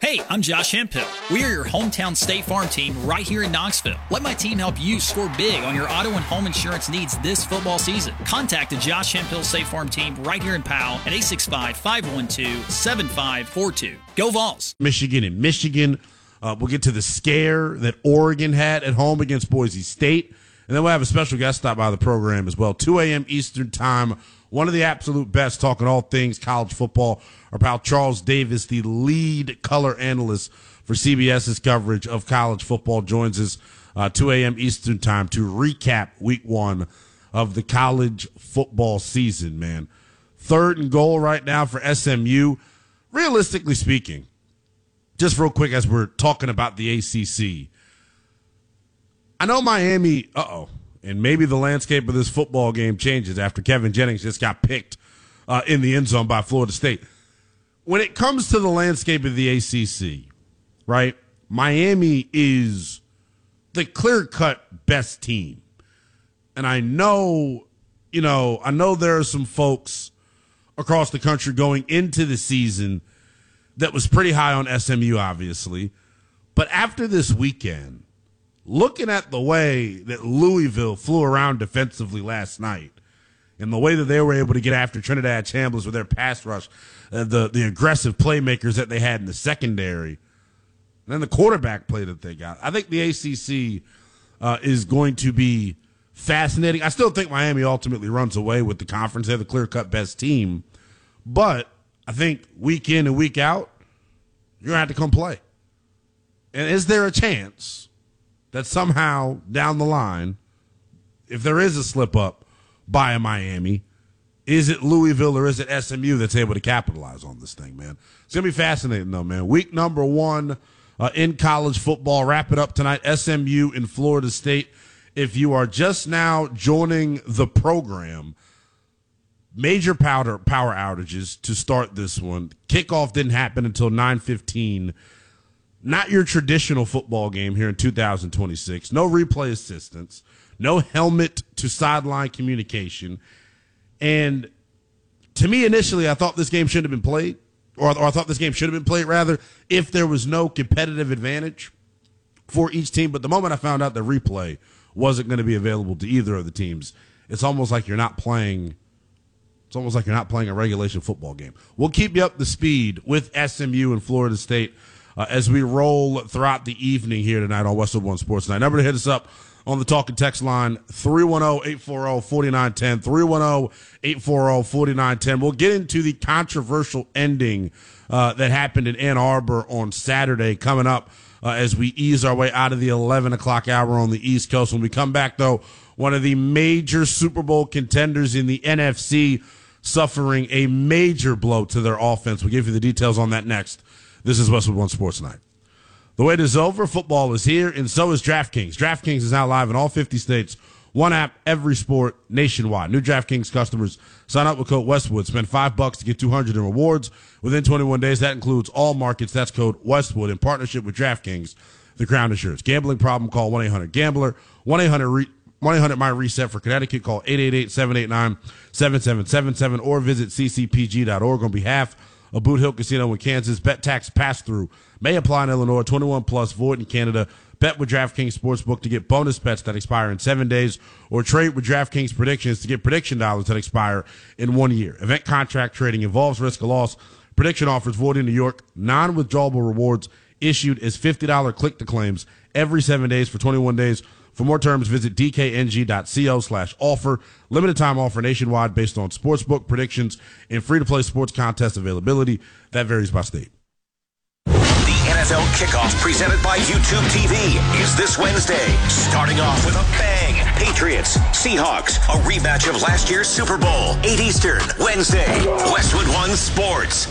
Hey, I'm Josh Hemphill. We are your hometown State Farm team right here in Knoxville. Let my team help you score big on your auto and home insurance needs this football season. Contact the Josh Hemphill State Farm team right here in Powell at 865-512-7542. Go Vols! Michigan and Michigan. We'll get to the scare that Oregon had at home against Boise State. And then we'll have a special guest stop by the program as well. 2 a.m. Eastern time. One of the absolute best talking all things college football. Our pal Charles Davis, the lead color analyst for CBS's coverage of college football, joins us 2 a.m. Eastern time to recap week one of the college football season, man. 3rd and goal right now for SMU. Realistically speaking, just real quick as we're talking about the ACC, I know Miami, and maybe the landscape of this football game changes after Kevin Jennings just got picked in the end zone by Florida State. When it comes to the landscape of the ACC, right, Miami is the clear-cut best team. And I know there are some folks across the country going into the season that was pretty high on SMU, obviously. But after this weekend, looking at the way that Louisville flew around defensively last night and the way that they were able to get after Trinidad Chambliss with their pass rush, the aggressive playmakers that they had in the secondary, and then the quarterback play that they got, I think the ACC is going to be fascinating. I still think Miami ultimately runs away with the conference. They're the clear-cut best team. But I think week in and week out, you're going to have to come play. And is there a chance that somehow down the line, if there is a slip-up by a Miami, is it Louisville or is it SMU that's able to capitalize on this thing, man? It's going to be fascinating, though, man. Week number one in college football. Wrap it up tonight, SMU and Florida State. If you are just now joining the program, major power outages to start this one. Kickoff didn't happen until 9:15. Not your traditional football game here in 2026. No replay assistance. No helmet to sideline communication. And to me, initially, I thought this game shouldn't have been played, or I thought this game should have been played, rather, if there was no competitive advantage for each team. But the moment I found out the replay wasn't going to be available to either of the teams, it's almost like you're not playing. It's almost like you're not playing a regulation football game. We'll keep you up to speed with SMU and Florida State as we roll throughout the evening here tonight on Westwood One Sports Night. Number to hit us up on the talk and text line, 310-840-4910, 310-840-4910. We'll get into the controversial ending that happened in Ann Arbor on Saturday coming up as we ease our way out of the 11 o'clock hour on the East Coast. When we come back, though, one of the major Super Bowl contenders in the NFC suffering a major blow to their offense. We'll give you the details on that next. This is Westwood One Sports Night. The wait is over. Football is here, and so is DraftKings. DraftKings is now live in all 50 states. One app, every sport, nationwide. New DraftKings customers sign up with code Westwood. Spend $5 to get $200 in rewards within 21 days. That includes all markets. That's code Westwood in partnership with DraftKings. The Crown Insurance. Gambling problem? Call 1-800-GAMBLER. 1-800-MY-RESET for Connecticut. Call 888-789-7777 or visit ccpg.org. On behalf of Boot Hill Casino in Kansas, bet tax pass-through may apply in Illinois, 21 plus, void in Canada. Bet with DraftKings Sportsbook to get bonus bets that expire in 7 days, or trade with DraftKings Predictions to get prediction dollars that expire in 1 year. Event contract trading involves risk of loss. Prediction offers void in New York. Non-withdrawable rewards issued as $50 click-to-claims every 7 days for 21 days. For more terms, visit dkng.co/offer. Limited time offer nationwide based on sportsbook predictions and free-to-play sports contest availability. That varies by state. The NFL Kickoff presented by YouTube TV is this Wednesday. Starting off with a bang. Patriots, Seahawks, a rematch of last year's Super Bowl. 8 Eastern, Wednesday. Westwood One Sports.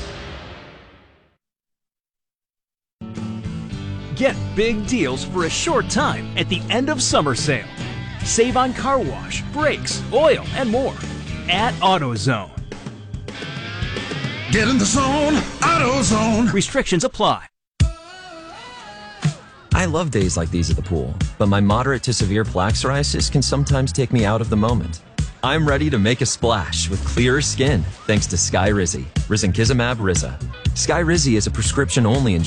Get big deals for a short time at the end of summer sale. Save on car wash, brakes, oil, and more at AutoZone. Get in the zone, AutoZone. Restrictions apply. I love days like these at the pool, but my moderate to severe plaque psoriasis can sometimes take me out of the moment. I'm ready to make a splash with clearer skin thanks to Skyrizi, risankizumab Riza. Skyrizi is a prescription-only